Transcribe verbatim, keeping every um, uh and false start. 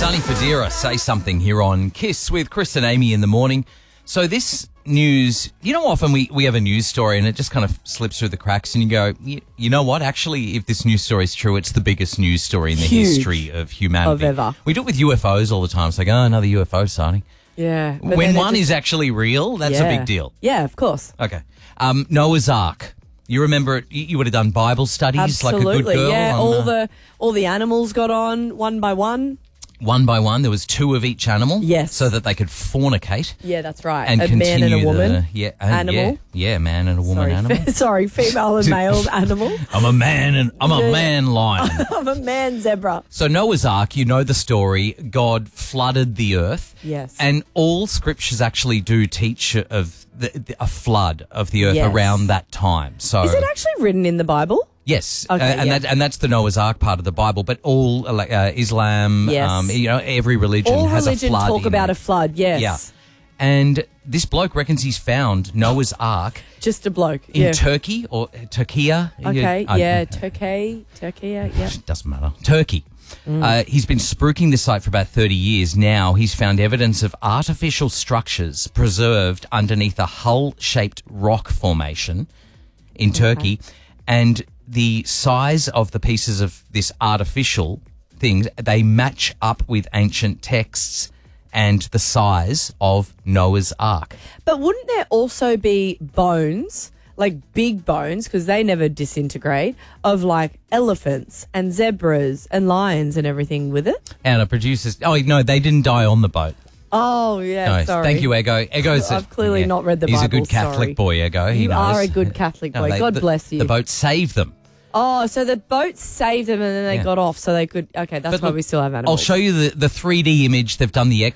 Sonny Fodera, Say Something here on Kiss with Chris and Amy in the morning. So this news, you know, often we, we have a news story and it just kind of slips through the cracks and you go, you, you know what, actually, if this news story is true, it's the biggest news story in the Huge. history of humanity. Of ever. We do it with U F Os all the time. It's like, oh, another U F O sighting. Yeah. but When then it one just- is actually real, that's yeah. a big deal. Yeah, of course. Okay. Um, Noah's Ark. You remember it, you you would have done Bible studies Absolutely. like a good girl. Yeah, on, all uh, the all the animals got on one by one. One by one, there was two of each animal. Yes. So that they could fornicate. Yeah, that's right. And a continue man and a the- woman. yeah, uh, Animal. Yeah, yeah, man and a woman Sorry, animal. fe- sorry, female and male animal. I'm a man and I'm a Yeah. man lion. I'm a man zebra. So Noah's Ark, you know the story. God flooded the earth. Yes. And all scriptures actually do teach of the, the, a flood of the earth Yes. around that time. So Is it actually written in the Bible? yes, Okay, uh, and yeah. that and that's the Noah's Ark part of the Bible. But all uh, like uh, Islam, Yes. um, you know, every religion All has religion a flood. talk in about it. a flood, yes. Yeah. And this bloke reckons he's found Noah's Ark Just a bloke. in yeah. Turkey or Turkey. Okay, I- yeah, Turkey, Turkey, yeah. It doesn't matter. Turkey. Mm. Uh, he's been spruiking the site for about thirty years now. He's found evidence of artificial structures preserved underneath a hull-shaped rock formation in Turkey. And the size of the pieces of this artificial things, they match up with ancient texts and the size of Noah's Ark. But wouldn't there also be bones, like big bones, because they never disintegrate, of like elephants and zebras and lions and everything with it? And our producers, oh, no, they didn't die on the boat. Oh, yeah, No, sorry. thank you, Ego. Ego's. I've clearly not read the He's Bible, a good Catholic sorry. boy, Ego. He You knows. are a good Catholic No, boy. they- God the- bless you. The boat saved them. Oh, so the boat saved them and then they Yeah. got off so they could... Okay, that's But why look, we still have I'll animals. show you the, the three D image. They've done the